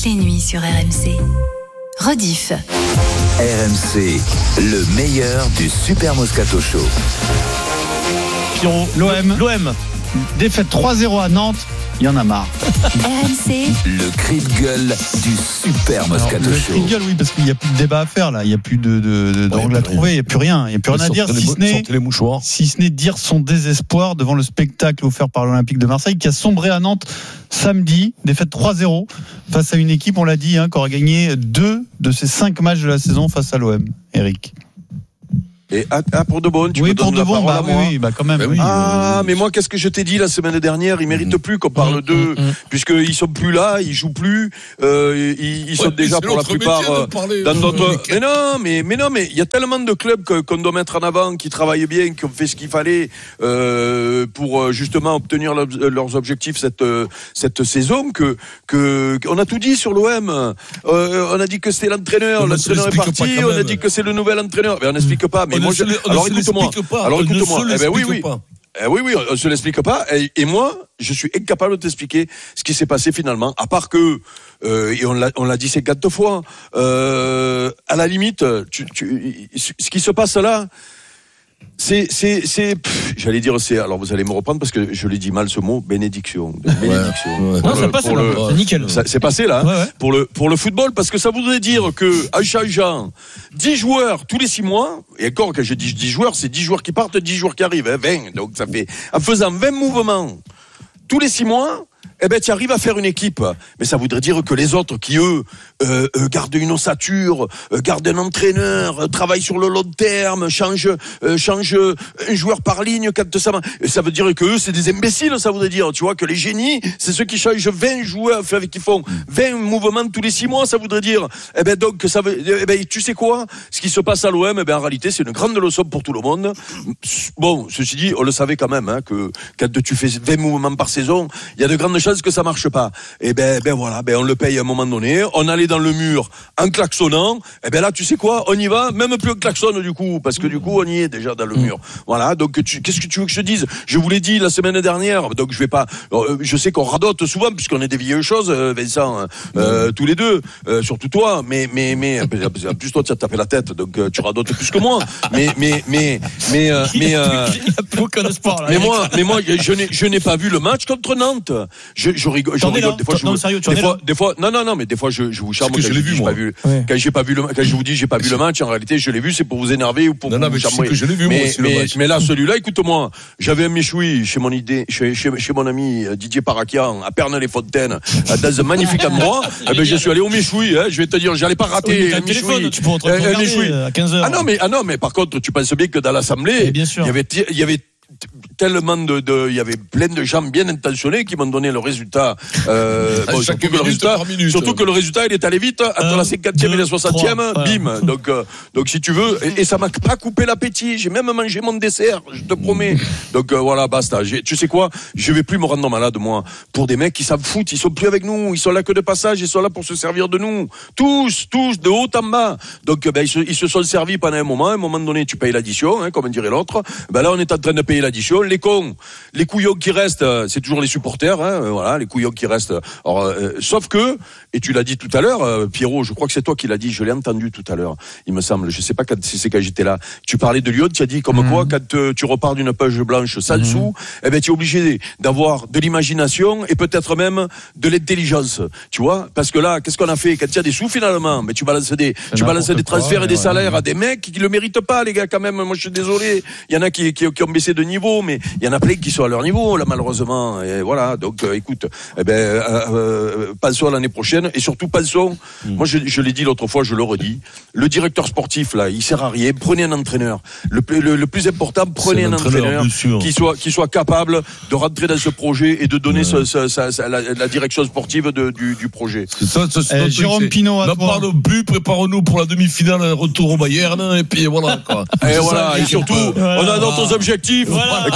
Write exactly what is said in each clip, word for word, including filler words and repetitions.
toutes les nuits sur R M C. Rediff. R M C, le meilleur du Super Moscato Show. Pierrot, l'O M, l'O M, défaite trois zéro à Nantes, il y en a marre. R M C. Le cri de gueule du Super Moscato Alors, le Show. cri de gueule, oui, parce qu'il n'y a plus de débat à faire là, il n'y a plus de, de, de, d'angle ouais, à trouver, il n'y a plus rien, il n'y a plus rien à dire, si ce n'est, les mouchoirs. si ce n'est dire son désespoir devant le spectacle offert par l'Olympique de Marseille qui a sombré à Nantes samedi, défaite trois zéro face à une équipe, on l'a dit, hein, qui aura gagné deux de ses cinq matchs de la saison face à l'O M. Eric. Et ah, ah, pour de bon, tu oui, me pour donnes de la bon, parole bah, à oui, moi. oui, bah quand même. Bah oui. oui. Ah, Euh, mais moi, qu'est-ce que je t'ai dit la semaine dernière? Ils méritent plus qu'on parle d'eux, mmh. puisqu'ils sont plus là, ils jouent plus, euh, ils, ils sont Ouais, déjà c'est pour la notre plupart métier de euh, parler, dans euh, notre. mais- Mais non, mais mais non, mais il y a tellement de clubs que, qu'on doit mettre en avant, qui travaillent bien, qui ont fait ce qu'il fallait euh, pour euh, justement obtenir leurs, leurs objectifs cette euh, cette saison, que que on a tout dit sur l'O M. Euh, on a dit que c'était l'entraîneur, Mais on se l'entraîneur est l'explique parti, pas quand on a même. dit que c'est le nouvel entraîneur. Mais on n'explique pas. Mais On moi, ne je... se l'e- on ne alors se écoute-moi. l'explique pas. Alors On ne écoute-moi. se Eh ben oui, oui. l'explique pas. Eh oui, oui, on se l'explique pas. Et, et moi, je suis incapable de t'expliquer ce qui s'est passé finalement. À part que, euh, et on l'a, on l'a dit cinquante fois, euh, à la limite, tu, tu, ce qui se passe là, c'est, c'est, c'est, pff, j'allais dire, c'est, alors vous allez me reprendre parce que je l'ai dit mal ce mot, bénédiction. Bénédiction. ouais. Pour Non, le- c'est passé pour là. le- C'est nickel. ça- c'est passé là, hein, Ouais, ouais. pour le pour le football, parce que ça voudrait dire que en changeant dix joueurs tous les six mois, et encore quand je dis dix joueurs, c'est dix joueurs qui partent, dix joueurs qui arrivent, hein, vingt, donc ça fait, en faisant vingt mouvements tous les six mois, eh ben tu arrives à faire une équipe. Mais ça voudrait dire que les autres qui eux euh, euh, gardent une ossature, euh, gardent un entraîneur, euh, travaillent sur le long terme, changent euh, changent un joueur par ligne quand ça va. Ça veut dire que eux c'est des imbéciles, ça voudrait dire, tu vois, que les génies, c'est ceux qui changent vingt joueurs, enfin, qui font vingt mouvements tous les six mois, ça voudrait dire. Eh ben donc ça veut eh ben tu sais quoi, ce qui se passe à l'O M, eh ben en réalité, c'est une grande leçon pour tout le monde. Bon, ceci dit, on le savait quand même hein, que quand tu fais vingt mouvements par saison, il y a de grandes chances que ça marche pas. Et ben, ben voilà, ben on le paye à un moment donné. On allait dans le mur en klaxonnant. Et ben là, tu sais quoi, on y va, même plus en klaxonne du coup, parce que du coup, on y est déjà dans le mur. Voilà. Donc, tu, qu'est-ce que tu veux que je te dise? Je vous l'ai dit la semaine dernière. Donc, je vais pas. Euh, je sais qu'on radote souvent puisqu'on est des vieilles choses, euh, Vincent, euh, tous les deux, euh, surtout toi. Mais, mais, mais, en plus toi, tu as tapé la tête, donc euh, tu radotes plus que moi. Mais, mais, mais, mais, euh, mais. Euh, Il n'a plus aucun espoir là. mais moi, mais moi, je n'ai, je n'ai pas vu le match contre Nantes. Je, je rigole, je T'en es rigole. là Des fois, je Non, vous- sérieux, tu en des es fois, là des fois, non, non, non, mais des fois, je, je vous charme. Parce que quand je l'ai dis vu, j'ai moi. pas vu- Ouais. Quand j'ai pas vu le, quand je vous dis j'ai pas vu le match, en réalité, je l'ai vu, c'est pour vous énerver ou pour Non, vous non, mais tu sais charmer. que je l'ai vu, moi mais, aussi, le mais, match. mais là, celui-là, écoute-moi, j'avais un méchoui chez mon idée, chez, chez, chez mon ami euh, Didier Parakian, à Pernay-les-Fontaines, euh, dans un magnifique endroit. Eh ben, je suis allé au méchoui, hein, je vais te dire, j'allais pas Oui, rater mais t'as un le téléphone, méchoui. tu peux entrer Euh, un regarder méchoui. à quinze heures. Ah non, mais, ah non, mais par contre, tu penses bien que dans l'Assemblée, Eh bien sûr. il y avait, il y avait tellement de, de, il y avait plein de gens bien intentionnés qui m'ont donné le résultat, euh, À bon, chaque surtout que le minute résultat, par minute. surtout que le résultat, il est allé vite, entre Un, la cinquantième et la deux, soixantième, trois, bim. voilà. Donc, euh, donc si tu veux, et, et ça m'a pas coupé l'appétit, j'ai même mangé mon dessert, je te promets. Donc, euh, voilà, basta. J'ai, tu sais quoi, je vais plus me rendre malade, moi, pour des mecs qui savent foutre, ils sont plus avec nous, ils sont là que de passage, ils sont là pour se servir de nous. Tous, tous, de haut en bas. Donc, ben, ils se, ils se sont servis pendant un moment, à un moment donné, tu payes l'addition, hein, comme dirait l'autre. Ben là, on est en train de payer l'addition. Les cons, les couillons qui restent, c'est toujours les supporters, hein, voilà, les couillons qui restent. Alors, euh, sauf que, et tu l'as dit tout à l'heure, euh, Pierrot, je crois que c'est toi qui l'as dit, je l'ai entendu tout à l'heure, il me semble, je sais pas quand, si c'est quand j'étais là. Tu parlais de Lyon, tu as dit comme Mmh. quoi, quand euh, tu repars d'une page blanche sans Mmh. sous, eh ben, tu es obligé d'avoir de l'imagination et peut-être même de l'intelligence, tu vois, parce que là, qu'est-ce qu'on a fait quand il y a des sous finalement, mais tu balances des, tu balances des transferts quoi, et des ouais, salaires ouais. à des mecs qui le méritent pas, les gars, quand même. Moi, je suis désolé. Il y en a qui, qui, qui ont baissé de niveau, mais il y en a plein qui sont à leur niveau, là, malheureusement. Et voilà. Donc, euh, écoute, eh ben, euh, euh, pensons à l'année prochaine et surtout pensons. Mm. Moi, je, je l'ai dit l'autre fois, je le redis. Le directeur sportif, là, il sert à rien. Prenez un entraîneur. Le, le, le plus important, prenez C'est un un entraîneur, entraîneur bien sûr. qui soit, qui soit capable de rentrer dans ce projet et de donner Ouais. ce, ce, ce- ce- la, la direction sportive de, du, du projet. C'est ça, ça, c'est Eh, notre Jérôme truc, c'est- Pinault, à n'en toi. parlons plus, préparons-nous pour la demi-finale, retour au Bayern, et puis voilà, quoi. Et C'est voilà, ça, et il surtout, faut pas- on a d'autres objectifs. Voilà. Qu'est-ce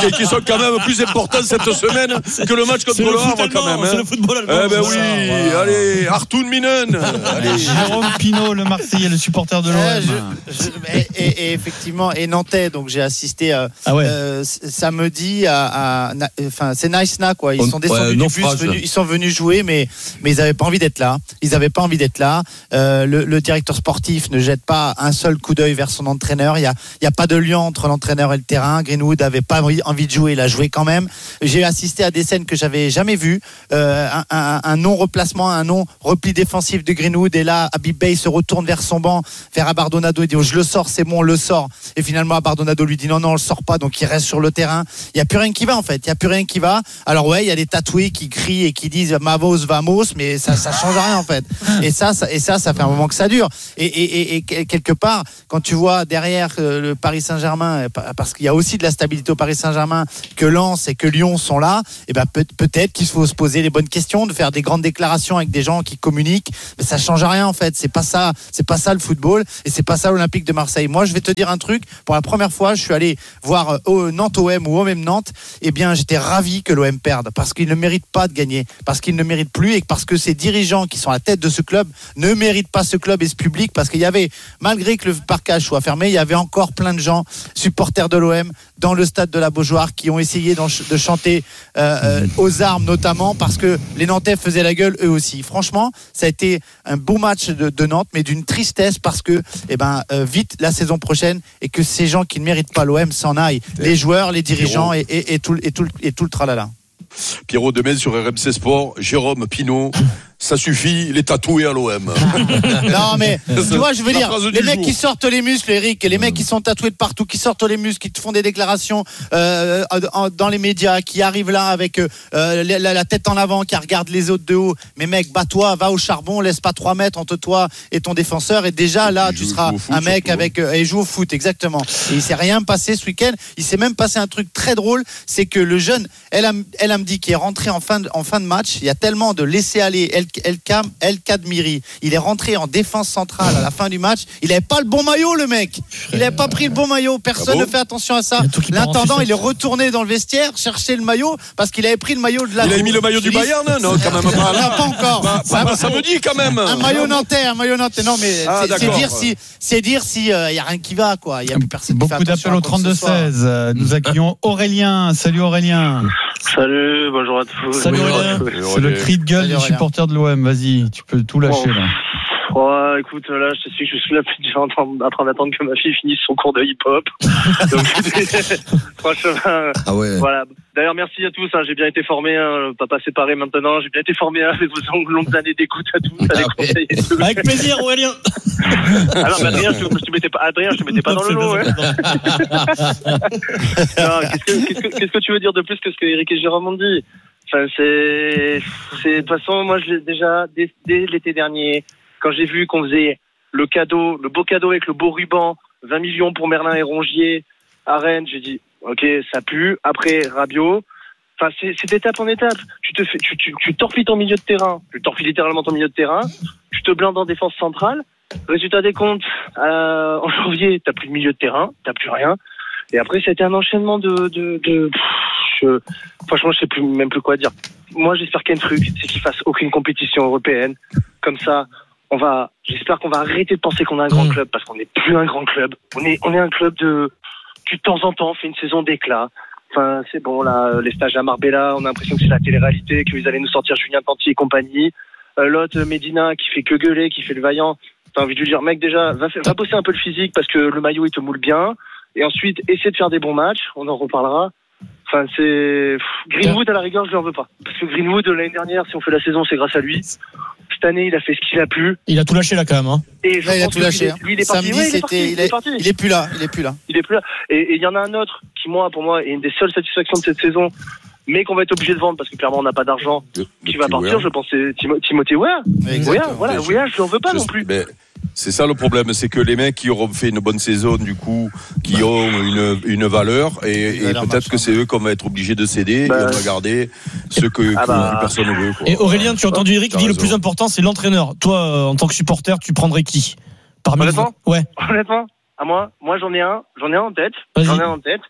qui, qui sont quand même plus importants cette semaine que le match contre c'est le, le Havre quand même. C'est Hein. le football allemand. Eh ben c'est oui, ça, voilà. allez, Artoun Minen. Allez. Jérôme Pinault, le Marseillais, le supporter de l'O M. Euh, je- je- et, et- et effectivement, et Nantais, donc j'ai assisté euh, Ah ouais. euh, samedi à, à- na- enfin c'est Nice Na quoi. Ils On- sont descendus ouais, du non bus, phrase. venus- ils sont venus jouer, mais mais ils avaient pas envie d'être là. Ils avaient pas envie d'être là. Euh, le, le directeur sportif ne jette pas un seul coup d'œil vers son entraîneur. Il y a il y a pas de lien entre l'entraîneur et le terrain. Greenwood avait pas envie, envie de jouer, il a joué quand même. J'ai assisté à des scènes que j'avais jamais vues. Euh, un, un, un non replacement, un non repli défensif de Greenwood, et là Habib Beye se retourne vers son banc, vers Abardonado et dit oh, je le sors, c'est bon, on le sort. Et finalement Abardonado lui dit non non on le sort pas, donc il reste sur le terrain. Il y a plus rien qui va en fait, il y a plus rien qui va. Alors ouais, il y a des tatoués qui crient et qui disent Mavos vamos, mais ça ça change rien en fait. Et ça, ça et ça ça fait un moment que ça dure. Et, et, et, et quelque part quand tu vois derrière euh, le Paris Saint-Germain, parce qu'il y a aussi de la stabilité au Paris Saint-Germain, que Lens et que Lyon sont là, et ben peut, peut-être qu'il faut se poser les bonnes questions, de faire des grandes déclarations avec des gens qui communiquent, mais ça change rien en fait. C'est pas ça, c'est pas ça le football, et c'est pas ça l'Olympique de Marseille. Moi, je vais te dire un truc. Pour la première fois, je suis allé voir euh, Nantes O M ou O M Nantes. Eh bien, j'étais ravi que l'O M perde, parce qu'il ne mérite pas de gagner, parce qu'il ne mérite plus, et parce que ces dirigeants qui sont à la tête de ce club ne méritent pas ce club et ce public, parce qu'il y avait, malgré que le parcage soit fermé, il y avait encore plein de gens supporters de l'O M dans le stade de la Beaujoire qui ont essayé de chanter euh, euh, aux armes, notamment parce que les Nantais faisaient la gueule eux aussi. Franchement, ça a été un beau match de, de Nantes, mais d'une tristesse, parce que eh ben, euh, vite la saison prochaine, et que ces gens qui ne méritent pas l'O M s'en aillent, les joueurs, les dirigeants et, et, et, tout, et, tout, et tout le tralala. Pierrot, demain sur R M C Sport, Jérôme Pinault, ça suffit, les tatoués à l'O M. Non mais tu vois, je veux La dire, phrase du les mecs jour. qui sortent les muscles, Eric, et les mecs qui sont tatoués de partout, qui sortent les muscles, qui te font des déclarations euh, en- dans les médias, qui arrivent là avec euh, la, la- la tête en avant, qui regardent les autres de haut. Mais mec, bats-toi, va au charbon, laisse pas trois mètres entre toi et ton défenseur, et déjà là, Et tu joue- seras joue au foot, un mec surtout, avec euh, et joue au foot, exactement. Et il s'est rien passé ce week-end. Il s'est même passé un truc très drôle, c'est que le jeune El Am- El Amdi qui est rentré en fin de, en fin de match, il y a tellement de laisser aller El, El Cam El Kadmiri, il est rentré en défense centrale à la fin du match. Il n'avait pas le bon maillot, le mec. Il n'avait pas pris le bon maillot. Personne Ah bon ne fait attention à ça. Il y a tout qui part en L'intendant, sucette. il est retourné dans le vestiaire chercher le maillot parce qu'il avait pris le maillot de la. Il a mis le maillot du Suisse. Bayern, non, quand même pas. Non, pas encore. Bah, Ça- bah, ça me dit quand même. un maillot nantais, un maillot nantais. Non, mais Ah, c'est, c'est d'accord. dire si, c'est dire si il y a rien qui va, quoi. Il y a plus personne qui fait Beaucoup attention d'appels à au quoi que ce soit. trente-deux seize. Euh, Nous accueillons Aurélien. Salut Aurélien. Salut, bonjour à tous. Salut, Bonjour à Aurélien. tous. C'est le cri de gueule Salut, du Aurélien. supporter de l'O M. Vas-y, tu peux tout lâcher là. Ouais, écoute, là, je te suis que je suis là déjà en train, en train d'attendre que ma fille finisse son cours de hip-hop. Donc, franchement, Ah ouais. voilà. D'ailleurs, merci à tous. Hein, j'ai bien été formé, hein, papa séparé maintenant. J'ai bien été formé hein, avec vos longues, longues années d'écoute à tous, à les Ah ouais. conseils et tout. Avec plaisir, Aurélien. Ah non, mais Adrien, je, te- je te mettais pas, Adrien, je te mettais pas dans le lot. Hein. Non, qu'est-ce que, qu'est-ce que, qu'est-ce que tu veux dire de plus que ce que Eric et Jérôme ont dit? Enfin, c'est, c'est, de toute façon, moi, je l'ai déjà, dès, dès l'été dernier, quand j'ai vu qu'on faisait le cadeau, le beau cadeau avec le beau ruban, vingt millions pour Merlin et Rongier à Rennes, j'ai dit, ok, ça pue. Après, Rabiot. Enfin, c'est, c'est d'étape en étape. Tu te fais, tu, tu, tu torpilles ton milieu de terrain. Tu torpilles littéralement ton milieu de terrain. Tu te blindes en défense centrale. Résultat des comptes, euh, en janvier, t'as plus de milieu de terrain, t'as plus rien. Et après, c'était un enchaînement de, de, de pff, je, franchement, je sais plus, même plus quoi dire. Moi, j'espère qu'il y a un truc, c'est qu'il fasse aucune compétition européenne. Comme ça, on va, j'espère qu'on va arrêter de penser qu'on a un grand Mmh. club, parce qu'on n'est plus un grand club. On est, on est un club de, qui de temps en temps fait une saison d'éclat. Enfin, c'est bon, là, les stages à Marbella, on a l'impression que c'est la télé-réalité, qu'ils allaient nous sortir Julien Tanti et compagnie. Euh, L'autre, Medina, qui fait que gueuler, qui fait le vaillant. T'as envie de lui dire, mec, déjà, va, faire- va bosser un peu le physique parce que le maillot, il te moule bien. Et ensuite, essaie de faire des bons matchs. On en reparlera. Enfin, c'est... Pff, Greenwood, à la rigueur, je lui en veux pas. Parce que Greenwood, l'année dernière, si on fait la saison, c'est grâce à lui. Cette année, il a fait ce qu'il a pu. Il a tout lâché là quand même. Hein. Et je Là, il a pense tout que lâché. lui, il est- lui, il est parti. Samedi, Ouais, il est c'était, parti. il, Il est, est parti. il est plus là. Il est plus là. Il est plus là. Et et il y en a un autre qui, moi, pour moi, est une des seules satisfactions de cette saison, mais qu'on va être obligé de vendre parce que clairement, on n'a pas d'argent. Qui va partir, je pense, c'est Timo- Timothée Weah. Exactement. Weah, voilà, Mais je- Weah, je lui en veux pas Je- non plus. mais c'est ça le problème, c'est que les mecs qui auront fait une bonne saison, du coup, qui ont une, une valeur, et, Une et valeur peut-être que marchande. c'est eux qu'on va être obligé de céder, Bah, et on va garder ceux que, ah que bah. plus personne ne veut. Quoi. Et Aurélien, tu as entendu Eric T'as dit le raison. plus important, c'est l'entraîneur. Toi, euh, en tant que supporter, tu prendrais qui parmi Honnêtement les... Ouais. Honnêtement, à moi, moi j'en ai un, j'en ai un en tête, Vas-y. j'en ai un en tête.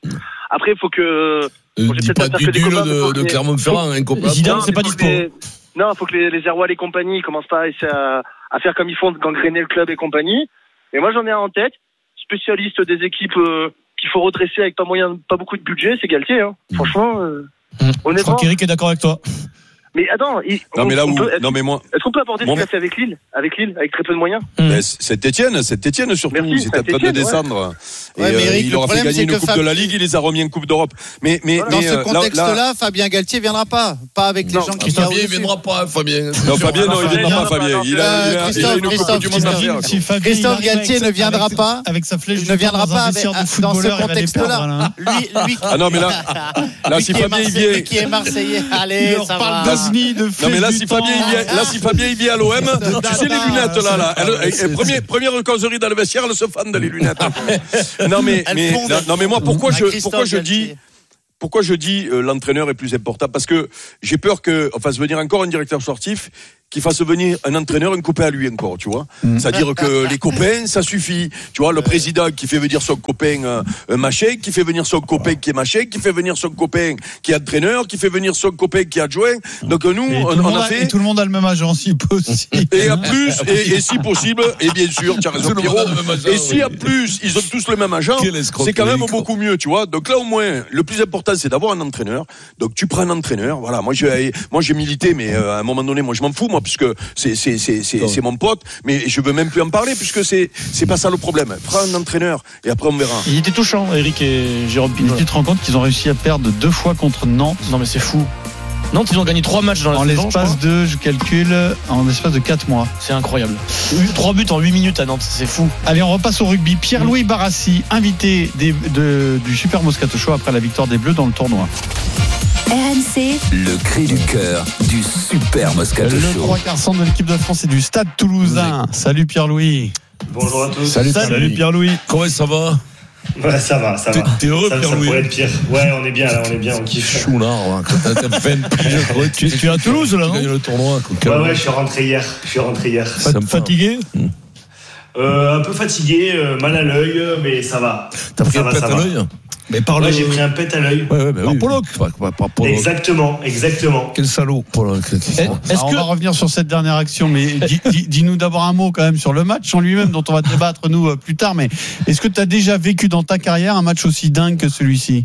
Après, il faut que. Bon, Dis pas du nul de, de Clermont-Ferrand, hein, copain. Zidane, c'est pas faut dispo. que les- Non, il faut que les, les Erwal et compagnie commencent pas à, essayer à, à faire comme ils font, gangréner le club et compagnie. Et moi, j'en ai un en tête, spécialiste des équipes euh, qu'il faut redresser avec pas moyen, pas beaucoup de budget, c'est Galtier. Hein. Mmh. Franchement, euh, Mmh. Je honnêtement. crois qu'Eric est d'accord avec toi. Mais attends, il, Non, on- mais là on où, peut- non, mais moi, est-ce qu'on peut aborder Bon, ce qu'il a fait avec Lille, avec Lille, avec très peu de moyens? Mmh. ben, c'est Étienne, c'est Étienne surtout. Merci, Il était en train de Saint-Étienne, descendre. Et Ouais, mais euh, Eric, il le aura fait problème, gagner c'est une que Coupe Fab- de la Ligue, il les a remis en Coupe d'Europe. Mais, mais, Dans mais, ce euh, là- contexte-là, là- Fabien Galtier viendra pas. Pas avec les Non, gens qui Fabien, sont il viendra pas, Fabien. Non, Fabien, non, il viendra pas, Fabien. Fabien. Il a, il a, Euh, il a Christophe, une Coupe Christophe, du Monde à faire. Si Fabien, Christophe il arrive Galtier avec ne sa- viendra avec- pas. Avec sa flèche, Il ne viendra dans un pas avec- vestiaire de dans ce footballeur, il va les perdre, contexte-là. là, hein. Lui, lui, Ah non, mais là, là, lui si qui est Fabien, il Marseillais- vient. lui qui est Marseillais, Il allez, leur ça parle va. d'Osni, de Non, mais là, flèche si du Fabien, temps. il vient, là, si Fabien, il vient à l'O M, tu sais, les lunettes, là, là. Elle- elle- elle- Première, première causerie dans le vestiaire, elle se fan de les lunettes. Non, mais, Elle mais, fonde. non, non, mais moi, pourquoi À je, Christophe pourquoi je Galtier. dis, pourquoi je dis euh, l'entraîneur est plus important? Parce que j'ai peur que on fasse venir encore un directeur sportif qui fasse venir un entraîneur, un copain à lui encore, tu vois. Mm. C'est-à-dire que les copains, ça suffit. Tu vois, le président qui fait venir son copain euh, euh, machin, qui fait venir son copain qui est machin, qui fait venir son copain qui est entraîneur, qui fait venir son copain qui est adjoint. Donc euh, nous, Et on, tout le on monde a a- fait... et tout le monde a le même agent, si possible. Et à plus, et, et si possible, et bien sûr, tu as raison, Tout le monde Pierrot. a le même agent, Et si oui. à plus, ils ont tous le même agent, Quelle escroquerie, c'est quand même quoi. beaucoup mieux, tu vois. Donc là, au moins, le plus important, c'est d'avoir un entraîneur. Donc tu prends un entraîneur, voilà. Moi, j'ai, moi, j'ai milité, mais euh, à un moment donné, moi, je m'en fous, moi, puisque c'est, c'est, c'est, c'est, c'est mon pote, mais je veux même plus en parler, puisque c'est, c'est pas ça le problème. Prends un entraîneur, et après, on verra. Il était touchant, Eric et Jérôme Mais Pinault. tu te rends compte qu'ils ont réussi à perdre deux fois contre Nantes Non, mais c'est fou. Nantes, ils ont gagné trois matchs dans la en saison, je l'espace crois. de, je calcule, en l'espace de quatre mois. C'est incroyable. trois buts en huit minutes à Nantes, c'est fou. Allez, on repasse au rugby. Pierre-Louis Barassi, invité des- de- du Super Moscato Show après la victoire des Bleus dans le tournoi. R M C, Le cri du cœur du Super Moscato Le Show. trois quarts centre de l'équipe de France et du Stade Toulousain. Salut Pierre-Louis. Bonjour à tous. Salut, Salut Pierre-Louis. Comment ça va? Ouais, ça va, ça T'es, va. t'es heureux, Ça, ça Pierre-Louis? pourrait être pire. Ouais, on est bien là, on est bien, on kiffe. Chou là, ouais, quand t'as t'as fait une je crois que tu, tu es à Toulouse là, non? Tu gagnes le tournoi. Quoi. Ouais, ouais, je suis rentré hier. Je suis rentré hier. Sympa. Fatigué? Euh, un peu fatigué, euh, mal à l'œil, mais ça va. T'as pris Ça un va, pet ça à va. l'œil? Mais par Ouais, le. j'ai pris un pet à l'œil. Ouais, ouais, bah Par oui. Pollock. Pas, pas, pas Pollock. Exactement, exactement. Quel salaud, Pollock. Est-ce Alors, on que va revenir sur cette dernière action, mais dis- dis- dis-nous d'abord un mot quand même sur le match en lui-même, dont on va débattre nous euh, plus tard. Mais est-ce que tu as déjà vécu dans ta carrière un match aussi dingue que celui-ci?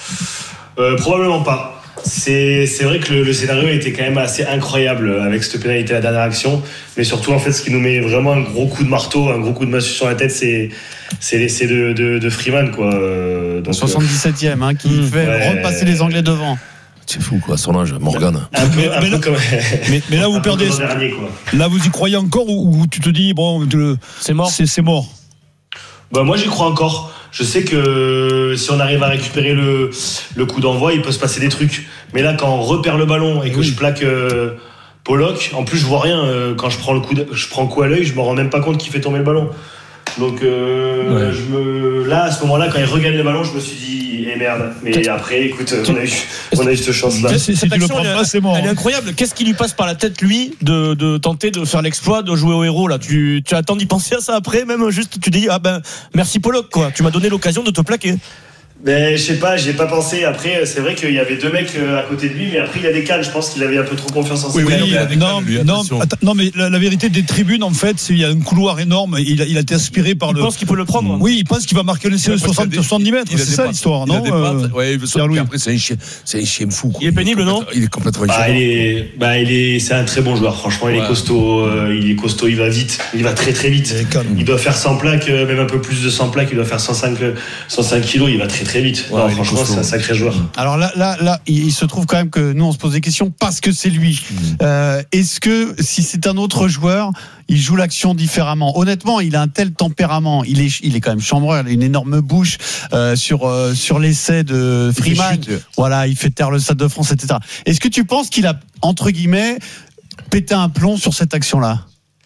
Euh, probablement pas. C'est, c'est vrai que le, le scénario était quand même assez incroyable avec cette pénalité à la dernière action. Mais surtout, en fait, ce qui nous met vraiment un gros coup de marteau, un gros coup de massue sur la tête, c'est, c'est l'essai de, de, de Freeman, quoi. Euh, donc, soixante-dix-septième, hein, qui Mmh. fait Ouais. repasser les Anglais devant. C'est fou, quoi, son âge, Morgane. euh, un peu, Mais- un mais peu là- comme. Mais, mais là, un vous peu perdez. comme l'an dernier, quoi. Là, vous y croyez encore ou, ou tu te dis, bon, le- c'est mort. c'est, c'est mort? Bah moi j'y crois encore. Je sais que si on arrive à récupérer le, le coup d'envoi, il peut se passer des trucs. Mais là, quand on repère le ballon et que Oui. je plaque euh, Pollock, en plus je vois rien. euh, quand je prends le coup, de- je prends le coup à l'œil, je me rends même pas compte qu'il fait tomber le ballon. Donc euh, Ouais. je me, là, à ce moment-là, quand il regagne le ballon, je me suis dit, eh merde. Mais après, écoute, on a eu, on a eu cette chance-là. Si, si Cette tu le action, prends elle est- pas, c'est mort. Elle est incroyable. Qu'est-ce qui lui passe par la tête, lui, de, de tenter de faire l'exploit, de jouer au héros, là? Tu, tu attends d'y penser à ça après, même juste, tu dis, ah ben, merci Pollock, quoi. Tu m'as donné l'occasion de te plaquer. Mais je sais pas, j'y ai pas pensé. Après, c'est vrai qu'il y avait deux mecs euh, à côté de lui, mais après il a des cannes. Je pense qu'il avait un peu trop confiance en ses Oui, oui, cannes. il a des non, cannes, lui, non, attention. attends, non, mais la, la vérité des tribunes, en fait, c'est il y a un couloir énorme. Il a, il a été aspiré par Il le. pense qu'il peut le prendre. Oui, il pense qu'il va marquer le Ouais, parce soixante, qu'il a des- soixante-dix mètres. il a C'est des ça pattes. l'histoire, Il a non des euh, pattes. Ouais, sauf Pierre-Louis. qu'après, c'est un chien, c'est un chien fou. Quoi. Il est pénible, non? Il est complètement Bah, différent. il est, bah, il est, c'est un très bon joueur. Franchement, il Ouais. est costaud. euh, il est costaud. Il va vite. Il va très très vite. Il est calme. Il doit faire cent plaques, euh, même un peu plus de cent plaques. Il doit faire cent cinq, euh, cent cinq kilos. Il va très très vite. Ouais, Non, il est franchement, costaud. c'est un sacré joueur. Alors là, là, là, il il se trouve quand même que nous, on se pose des questions parce que c'est lui. Euh, est-ce que si c'est un autre joueur, il joue l'action différemment? Honnêtement, il a un tel tempérament. Il est, il est quand même chambreur. Il a une énorme bouche euh, sur euh, sur l'essai de Il fait Freeman. chute. Voilà, il fait taire le Stade de France, et cetera. Est-ce que tu penses qu'il a entre guillemets pété un plomb sur cette action-là?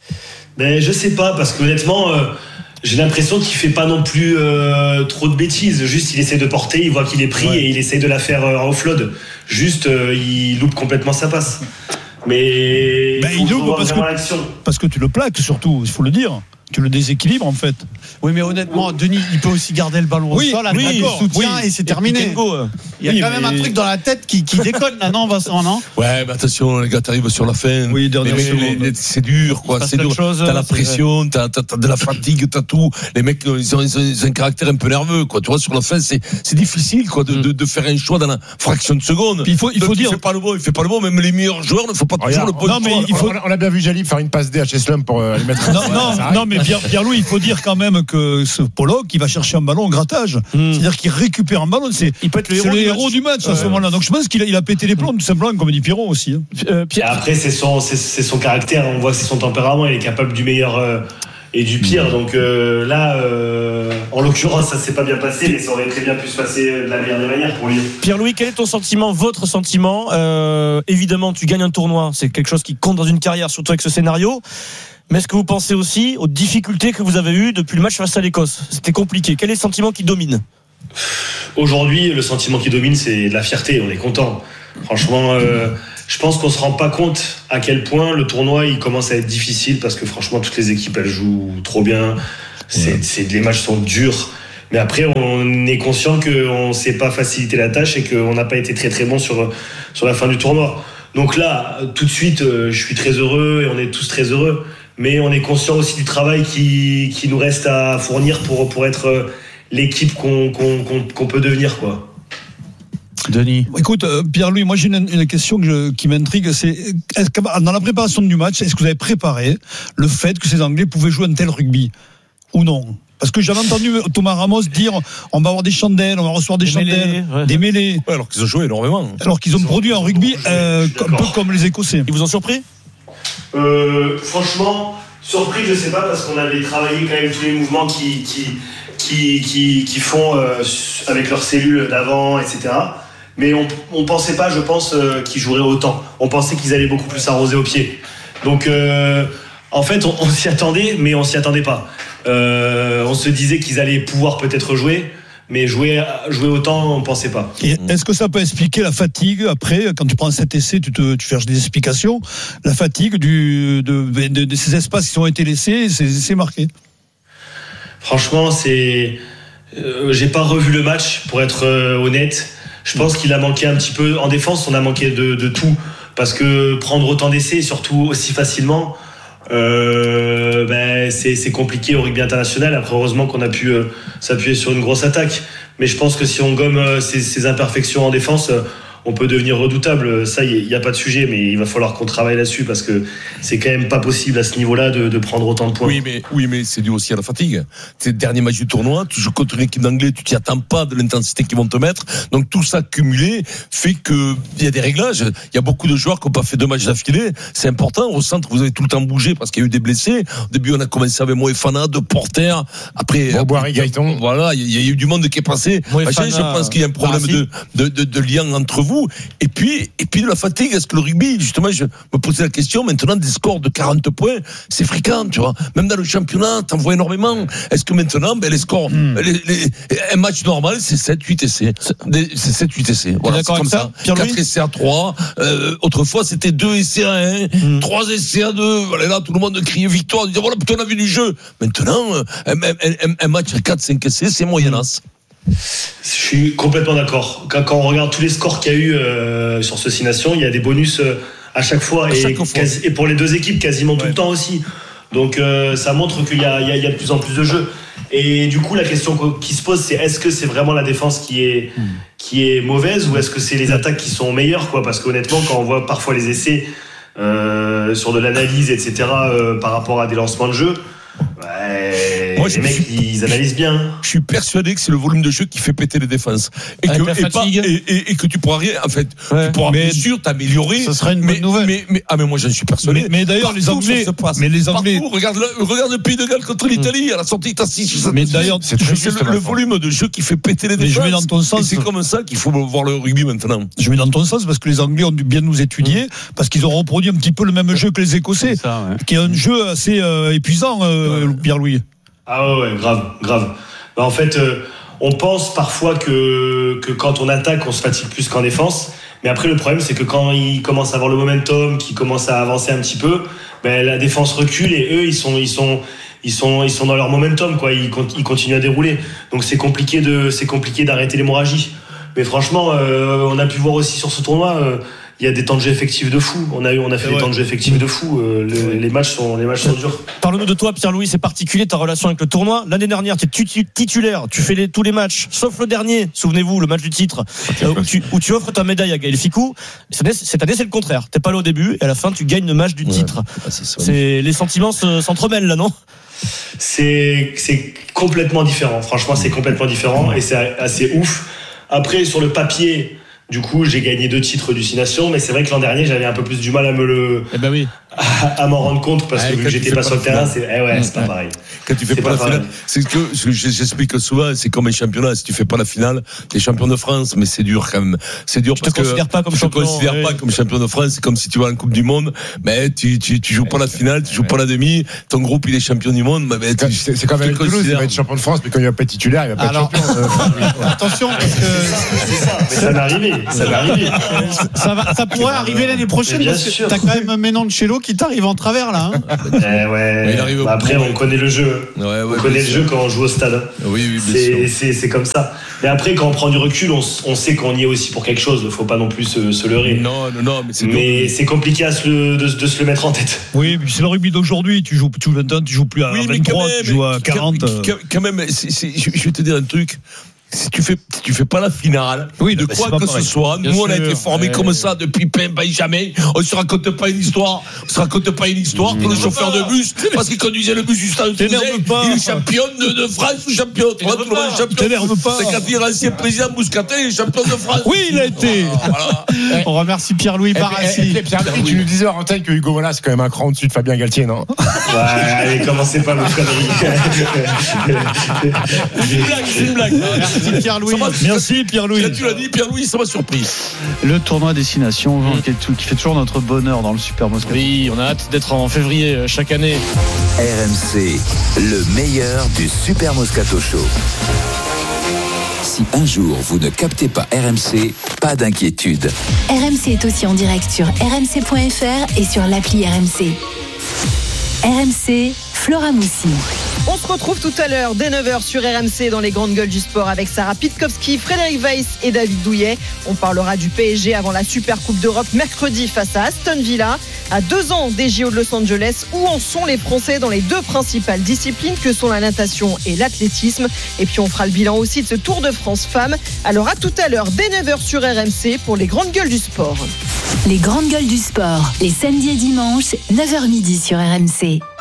Mais je sais pas, parce qu'honnêtement, euh, j'ai l'impression qu'il fait pas non plus euh, trop de bêtises. Juste, il essaie de porter, il voit qu'il est pris Ouais. et il essaie de la faire euh, en offload. Juste, euh, il loupe complètement sa passe. Mais Ben, faut- il faut loupe voir parce vraiment que- l'action. Parce que tu le plaques, surtout, il faut le dire. tu le déséquilibres en fait. Oui, mais honnêtement, Denis, il peut aussi garder le ballon Oui, au sol, oui, avec le d'accord, soutien oui. et c'est terminé. Il y a Oui, quand même mais- un truc dans la tête qui, qui déconne là, non, Vincent, non? Ouais, mais attention, les gars, t'arrives sur la fin. Oui, dernière Les mecs, seconde. les- les- c'est dur, quoi. Il se passe C'est plein dur. de choses, T'as la c'est pression, t'as, t'as, t'as de la fatigue, t'as tout. Les mecs, ils ont, ils ont- ils ont un caractère un peu nerveux, quoi. Tu vois, sur la fin, c'est, c'est difficile, quoi, de, de, de faire un choix dans la fraction de seconde. Puis il faut, il faut Donc, dire. Il fait pas le bon, il fait pas le bon. Même les meilleurs joueurs ne font pas toujours Regarde, le bon non, mais choix. il faut- on, a, on a bien vu Jalib faire une passe D à Cheslum pour euh, aller mettre. Non, Ouais, non, ça arrive. non, mais Pierre, Pierre-Louis, il faut dire quand même que ce Pollock, il va chercher un ballon au grattage. Hmm. C'est-à-dire qu'il récupère un ballon. C'est, Il peut être le c'est héros le du héros match. du match à Ouais. ce moment-là. Donc je pense qu'il a, il a pété les plombs, tout simplement, comme dit Pierrot aussi. hein. Euh, Et Pierre, après, c'est son, c'est, c'est son caractère. On voit que c'est son tempérament. Il est capable du meilleur euh, et du pire. Donc euh, là, euh, en l'occurrence, ça s'est pas bien passé, mais ça aurait très bien pu se passer de la meilleure des manières pour lui. Pierre-Louis, quel est ton sentiment, votre sentiment? Euh, évidemment, tu gagnes un tournoi, c'est quelque chose qui compte dans une carrière, surtout avec ce scénario. Mais est-ce que vous pensez aussi aux difficultés que vous avez eues depuis le match face à l'Écosse? C'était compliqué. Quel est le sentiment qui domine? Aujourd'hui, le sentiment qui domine, c'est de la fierté. On est content. Franchement, euh, je pense qu'on se rend pas compte à quel point le tournoi il commence à être difficile parce que franchement, toutes les équipes elles jouent trop bien. C'est, c'est les matchs sont durs. Mais après, on est conscient qu'on ne s'est pas facilité la tâche et qu'on n'a pas été très très bon sur sur la fin du tournoi. Donc là, tout de suite, euh, je suis très heureux et on est tous très heureux. Mais on est conscient aussi du travail qui qui nous reste à fournir pour pour être euh, l'équipe qu'on, qu'on, qu'on, qu'on peut devenir, quoi. Denis. Écoute, euh, Pierre-Louis, moi j'ai une, une question que je- qui m'intrigue. C'est est-ce que dans la préparation du match, est-ce que vous avez préparé le fait que ces Anglais pouvaient jouer un tel rugby ou non? Parce que j'avais entendu Thomas Ramos dire on va avoir des chandelles, on va recevoir des, Des chandelles, mêlées, ouais. des mêlées, Ouais, alors qu'ils ont joué énormément. alors qu'ils ont Ils ont- produit un ils ont rugby beaucoup joué, euh, je suis un peu d'accord. comme les Écossais. Ils vous ont surpris? Euh, franchement, surpris, je sais pas, parce qu'on avait travaillé quand même tous les mouvements qui, qui, qui, qui, qui font euh, avec leurs cellules d'avant, et cetera. Mais on, on pensait pas, je pense, euh, qu'ils joueraient autant. On pensait qu'ils allaient beaucoup plus arroser au pied. Donc, euh, en fait, on, on s'y attendait, mais on s'y attendait pas. Euh, on se disait qu'ils allaient pouvoir peut-être jouer, mais jouer, jouer autant, on pensait pas. Et est-ce que ça peut expliquer la fatigue après, quand tu prends cet essai, tu, te, tu cherches des explications, la fatigue du, de, de, de ces espaces qui ont été laissés, ces essais marqués? Franchement, c'est. Euh, j'ai pas revu le match pour être euh, honnête. Je pense qu'il a manqué un petit peu en défense. On a manqué de, de tout parce que prendre autant d'essais, surtout aussi facilement, euh, ben c'est, c'est compliqué au rugby international. Après, heureusement qu'on a pu euh, s'appuyer sur une grosse attaque. Mais je pense que si on gomme euh, ces, ces imperfections en défense, euh, on peut devenir redoutable. Ça, il n'y a pas de sujet, mais il va falloir qu'on travaille là-dessus parce que c'est quand même pas possible à ce niveau-là de, de prendre autant de points. Oui, mais, oui, mais c'est dû aussi à la fatigue. C'est le dernier match du tournoi, tu joues contre une équipe d'anglais, tu t'y attends pas de l'intensité qu'ils vont te mettre. Donc tout ça cumulé fait que il y a des réglages. Il y a beaucoup de joueurs qui n'ont pas fait deux matchs d'affilée. C'est important. Au centre, vous avez tout le temps bougé parce qu'il y a eu des blessés. Au début, on a commencé avec Moefana, de Porter. Après, Bon, après, Boiry, Gaëtan. voilà, il y, y a eu du monde qui est passé. Moefana, Je pense qu'il y a un problème de, de, de, de lien entre vous. Et puis, et puis de la fatigue. Est-ce que le rugby, justement, je me posais la question, maintenant, des scores de quarante points, c'est fréquent, tu vois. Même dans le championnat, t'en vois énormément. Est-ce que maintenant, ben, les scores, Mm. les, les, un match normal, c'est sept huit essais. Des- C'est sept huit essais. Voilà, c'est d'accord comme avec ça, ça. Pierre-Louis quatre essais à trois. Euh, autrefois, c'était deux essais à un, Mm. trois essais à deux. Voilà, là, tout le monde criait victoire. On disait, voilà, putain, on a vu du jeu. Maintenant, un, un, un, un match à quatre cinq essais, c'est moyennasse. Je suis complètement d'accord. Quand, quand on regarde tous les scores qu'il y a eu euh, sur ce Six Nations, il y a des bonus euh, à chaque fois, À et, chaque fois. quasi- et pour les deux équipes quasiment tout le temps aussi. Donc euh, ça montre qu'il y a, il y, a, il y a de plus en plus de jeux. Et du coup, la question co- qui se pose, c'est est-ce que c'est vraiment la défense qui est, qui est mauvaise ou est-ce que c'est les attaques qui sont meilleures, quoi? Parce qu'honnêtement, quand on voit parfois les essais euh, sur de l'analyse, et cetera, euh, par rapport à des lancements de jeu, ouais, Moi, les je mecs, suis- ils analysent bien. Je suis persuadé que c'est le volume de jeu qui fait péter les défenses. Et Avec que, la et, pas- fatigue. et, et- et que tu pourras rien, en fait, Ouais. tu pourras Mais- bien sûr t'améliorer. Ce serait une mais, bonne nouvelle. Mais, mais, ah, mais moi, j'en suis persuadé. Mais, mais d'ailleurs, les Partout, Anglais, ça se passe. mais les Anglais, Partout, regarde le, regarde le Pays de Galles contre l'Italie, à la sortie, t'as six, mais d'ailleurs, C'est c'est très le, juste, le Vincent. volume de jeu qui fait péter les Mais je défenses. vais dans ton sens. Et c'est comme ça qu'il faut voir le rugby maintenant. je vais dans ton sens parce que les Anglais ont dû bien nous étudier parce qu'ils ont reproduit un petit peu le même jeu que les Écossais, C'est ça, ouais. qui est un jeu assez euh, épuisant, euh, Pierre-Louis. Ah ouais, ouais, grave, grave. Bah, en fait, euh, on pense parfois que, que quand on attaque, on se fatigue plus qu'en défense. Mais après, le problème, c'est que quand ils commencent à avoir le momentum, qu'ils commencent à avancer un petit peu, ben, la défense recule et eux, ils sont, ils sont, ils sont, ils sont dans leur momentum, quoi. Ils, ils continuent à dérouler. Donc c'est compliqué de, c'est compliqué d'arrêter l'hémorragie. Mais franchement, euh, on a pu voir aussi sur ce tournoi. Euh, Il y a des temps de jeu effectifs de fou. On a eu, on a fait ouais. des temps de jeu effectifs de fou. Euh, le, les matchs sont, les matchs sont durs. Parle-nous de toi, Pierre-Louis. C'est particulier ta relation avec le tournoi. L'année dernière, tu es titulaire. Tu fais les, tous les matchs, sauf le dernier. Souvenez-vous, le match du titre, euh, où, tu, où tu offres ta médaille à Gaël Ficou. Cette année, cette année, c'est le contraire. T'es pas là au début et à la fin, tu gagnes le match du ouais. titre. Ah, c'est ça, c'est les sentiments se, s'entremêlent là, non? C'est, c'est complètement différent. Franchement, c'est complètement différent et c'est assez ouf. Après, sur le papier. Du coup, j'ai gagné deux titres du Six Nations, mais c'est vrai que l'an dernier, j'avais un peu plus du mal à me le, eh ben oui. à, à m'en rendre compte parce ouais, que vu que j'étais pas sur le terrain, c'est, eh ouais, c'est pas ouais. pareil. Quand tu fais c'est pas, pas la pareil. finale, c'est que j'explique souvent, c'est comme un championnat. Si tu fais pas la finale, t'es champion de France, mais c'est dur quand même. C'est dur tu parce te que considères pas comme tu champion. te considères ouais. pas comme champion de France. C'est comme si tu vas en Coupe du Monde, mais tu, tu, tu joues pas la finale, tu joues pas la demi. Ton groupe, il est champion du monde, mais c'est, tu, c'est, c'est quand même Toulouse, il va être champion de France, mais quand il va pas être titulaire, il va pas Alors, être champion. Euh, attention, parce que c'est ça. Mais ça va arriver. Ça va arriver. Ça, va, ça pourrait arriver l'année prochaine parce que sûr. T'as quand même Menoncello qui t'arrive en travers là. Hein. Eh ouais. Il arrive bah après, on connaît le jeu. Ouais, ouais, on connaît le jeu quand on joue au stade. Oui, oui, c'est, c'est, c'est comme ça. Mais après, quand on prend du recul, on, on sait qu'on y est aussi pour quelque chose. Il ne faut pas non plus se, se leurrer. Non, non, non. Mais c'est, mais c'est compliqué à se le, de, de se le mettre en tête. Oui, mais c'est le rugby d'aujourd'hui. Tu joues, tu joues vingt ans, tu joues plus à oui, vingt-trois, même, tu joues à quarante. Quand, quand même, c'est, c'est, je vais te dire un truc. Si tu fais, si tu fais pas la finale, oui, de quoi que ce soit, nous on a été formés comme ça depuis Benjamin. On se raconte pas une histoire, on se raconte pas une histoire que le chauffeur de bus, parce qu'il conduisait le bus du stade Toulousain, il est champion de, de France ou champion. Tout le monde est champion. C'est quand il est l'ancien président Mouscatin, il est champion de France. Oui, il a été. Voilà. On remercie Pierre-Louis Barassi. Pierre-Louis, tu nous disais en antenne que Hugo Mola c'est quand même un cran au-dessus de Fabien Galtier, non? Ouais, allez, commencez pas, mon frère. C'est une blague, c'est une blague. Merci Pierre-Louis. Merci Pierre-Louis. Quand tu l'as dit, Pierre-Louis, ça m'a surpris. Le tournoi Destination, mmh. qui, est, qui fait toujours notre bonheur dans le Super Moscato. Oui, on a hâte d'être en février chaque année. R M C, le meilleur du Super Moscato Show. Si un jour vous ne captez pas R M C, pas d'inquiétude. R M C est aussi en direct sur r m c point f r et sur l'appli R M C. R M C, Flora Moussi. On se retrouve tout à l'heure dès neuf heures sur R M C dans les grandes gueules du sport avec Sarah Pitkowski, Frédéric Weiss et David Douillet. On parlera du P S G avant la Super Coupe d'Europe mercredi face à Aston Villa. À deux ans des J O de Los Angeles, où en sont les Français dans les deux principales disciplines que sont la natation et l'athlétisme. Et puis on fera le bilan aussi de ce Tour de France femmes. Alors à tout à l'heure dès neuf heures sur R M C pour les grandes gueules du sport. Les grandes gueules du sport, les samedis et dimanches, neuf heures midi sur R M C.